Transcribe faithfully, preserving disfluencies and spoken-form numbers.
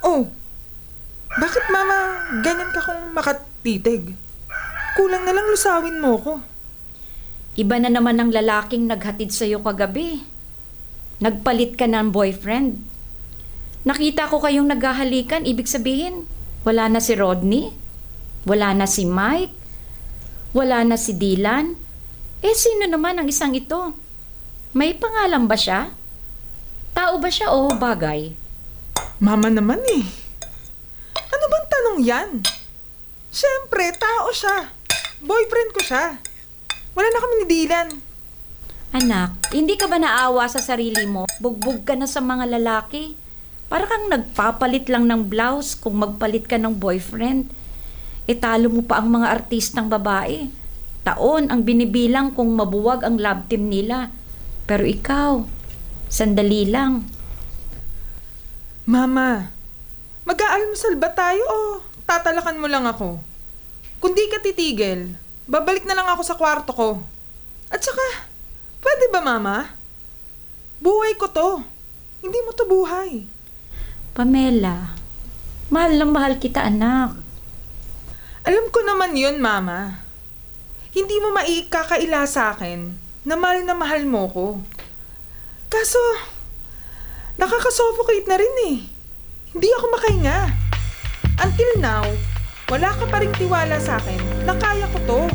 Oh, bakit mama ganyan ka kung makatitig? Kulang na lang lusawin mo ko. Iba na naman ang lalaking naghatid sa'yo kagabi. Nagpalit ka ng boyfriend. Nakita ko kayong naghahalikan, ibig sabihin, wala na si Rodney, wala na si Mike, wala na si Dylan. Eh, sino naman ang isang ito? May pangalan ba siya? Tao ba siya o bagay? Mama naman eh. Ano bang tanong yan? Siyempre, tao siya. Boyfriend ko siya. Wala na kami ni Dylan. Anak, hindi ka ba naawa sa sarili mo? Bugbog ka na sa mga lalaki. Para kang nagpapalit lang ng blouse kung magpalit ka ng boyfriend. E talo mo pa ang mga artistang babae. Taon ang binibilang kung mabuwag ang love team nila. Pero ikaw, sandali lang. Mama, mag-aalmusal ba tayo o tatalakan mo lang ako? Kung di ka titigil, babalik na lang ako sa kwarto ko. At saka, pwede ba mama? Buhay ko to. Hindi mo to buhay. Pamela, mahal na mahal kita, anak. Alam ko naman yun, mama. Hindi mo maikakaila sa akin na mahal na mahal mo ko. Kaso, nakakasuffocate na rin eh. Hindi ako makahinga. Until now, wala ka pa ring tiwala sa akin na kaya ko to.